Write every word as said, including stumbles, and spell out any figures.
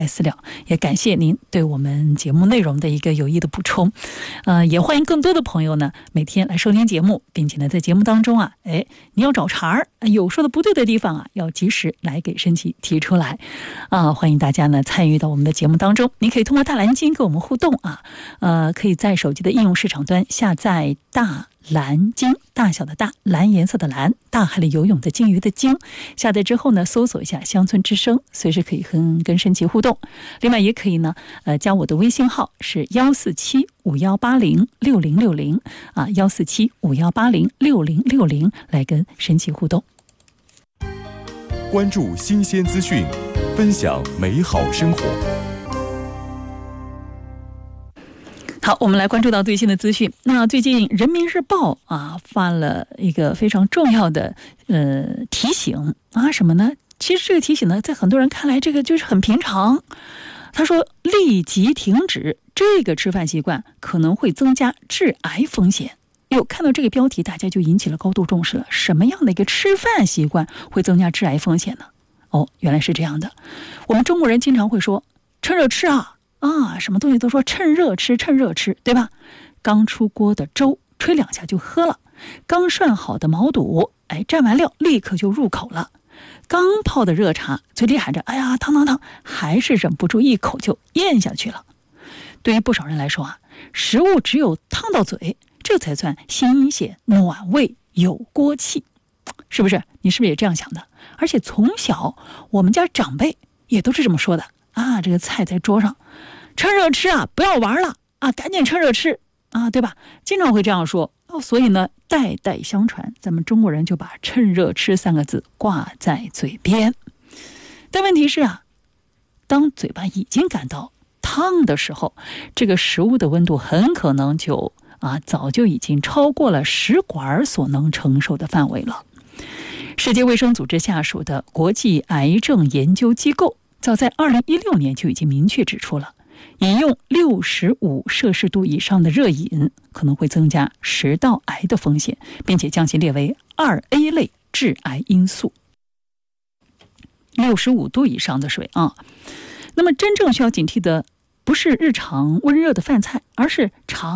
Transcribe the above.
私聊，也感谢您对我们节目内容的一个有益的补充。呃，也欢迎更多的朋友呢每天来收听节目，并且呢在节目当中啊，哎，你要找茬儿，有说的不对的地方啊，要及时来给申奇提出来啊。欢迎大家呢参与到我们的节目当中，你可以通过大蓝鲸跟我们互动啊，呃，可以在手机的应用市场端下载大蓝鲸，大小的大，蓝颜色的蓝，大海里游泳的鲸鱼的鲸。下载之后呢，搜索一下乡村之声，随时可以跟跟申奇互动。另外也可以呢，呃，加我的微信号是幺四七五幺八零六零六零啊，幺四七五幺八零六零六零来跟申奇互动。 关注新鲜资讯，分享美好生活。 好，我们来关注到最新的资讯。那最近人民日报啊发了一个非常重要的呃提醒啊，什么呢？其实这个提醒呢，在很多人看来这个就是很平常。他说立即停止这个吃饭习惯可能会增加致癌风险。哟，看到这个标题大家就引起了高度重视了。什么样的一个吃饭习惯会增加致癌风险呢？哦，原来是这样的。我们中国人经常会说趁热吃啊啊，什么东西都说趁热吃，趁热吃，对吧？刚出锅的粥，吹两下就喝了；刚涮好的毛肚，哎，蘸完料立刻就入口了；刚泡的热茶，嘴里喊着“哎呀，烫烫烫”，还是忍不住一口就咽下去了。对于不少人来说啊，食物只有烫到嘴，这才算新鲜、暖胃、有锅气，是不是？你是不是也这样想的？而且从小我们家长辈也都是这么说的啊，这个菜在桌上，趁热吃啊，不要玩了啊，赶紧趁热吃啊，对吧？经常会这样说哦，所以呢，代代相传，咱们中国人就把趁热吃三个字挂在嘴边。但问题是啊，当嘴巴已经感到烫的时候，这个食物的温度很可能就啊早就已经超过了食管所能承受的范围了。世界卫生组织下属的国际癌症研究机构早在二零一六年就已经明确指出了，饮用六十五摄氏度以上的热饮可能会增加食道癌的风险，并且将其列为二 A 类致癌因素。六十五度以上的水啊，那么真正需要警惕的不是日常温热的饭菜，而是常